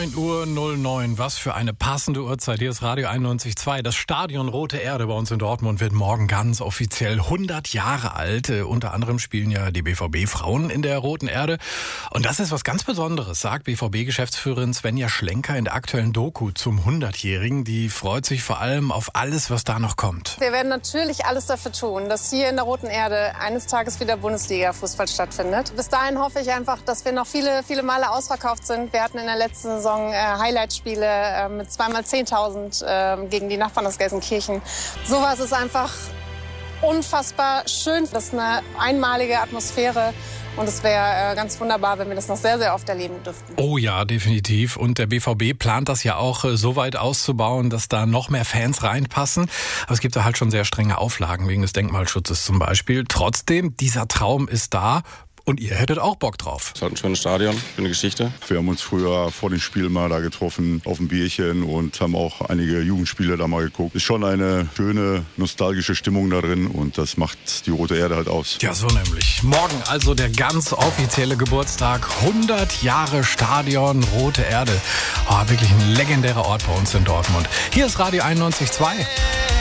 9:09 Uhr. Was für eine passende Uhrzeit. Hier ist Radio 91.2. Das Stadion Rote Erde bei uns in Dortmund wird morgen ganz offiziell 100 Jahre alt. Unter anderem spielen ja die BVB-Frauen in der Roten Erde. Und das ist was ganz Besonderes, sagt BVB-Geschäftsführerin Svenja Schlenker in der aktuellen Doku zum 100-Jährigen. Die freut sich vor allem auf alles, was da noch kommt. Wir werden natürlich alles dafür tun, dass hier in der Roten Erde eines Tages wieder Bundesliga-Fußball stattfindet. Bis dahin hoffe ich einfach, dass wir noch viele Male ausverkauft sind. Wir hatten in der letzten Saison Highlight-Spiele mit 2x10.000 gegen die Nachbarn aus Gelsenkirchen. Sowas ist einfach unfassbar schön. Das ist eine einmalige Atmosphäre. Und es wäre ganz wunderbar, wenn wir das noch sehr, sehr oft erleben dürften. Oh ja, definitiv. Und der BVB plant das ja auch so weit auszubauen, dass da noch mehr Fans reinpassen. Aber es gibt da halt schon sehr strenge Auflagen wegen des Denkmalschutzes zum Beispiel. Trotzdem, dieser Traum ist da. Und ihr hättet auch Bock drauf. Es hat ein schönes Stadion, schöne Geschichte. Wir haben uns früher vor den Spielen mal da getroffen auf ein Bierchen und haben auch einige Jugendspiele da mal geguckt. Ist schon eine schöne, nostalgische Stimmung da drin und das macht die Rote Erde halt aus. Ja, so nämlich. Morgen also der ganz offizielle Geburtstag. 100 Jahre Stadion Rote Erde. Oh, wirklich ein legendärer Ort bei uns in Dortmund. Hier ist Radio 91.2.